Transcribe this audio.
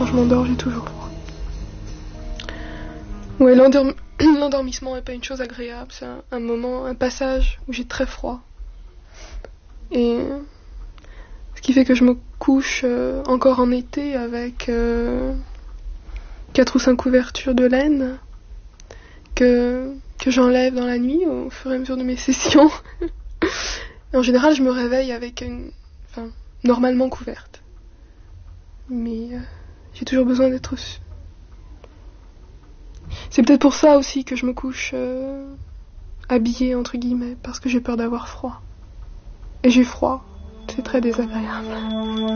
quand je m'endors, j'ai toujours froid. Ouais, l'endormissement n'est pas une chose agréable, c'est un moment, un passage où j'ai très froid. Et ce qui fait que je me couche encore en été avec 4 ou 5 couvertures de laine que j'enlève dans la nuit au fur et à mesure de mes sessions. Et en général, je me réveille avec normalement couverte. Mais j'ai toujours besoin d'être... C'est peut-être pour ça aussi que je me couche habillée, entre guillemets, parce que j'ai peur d'avoir froid. Et j'ai froid, c'est très désagréable.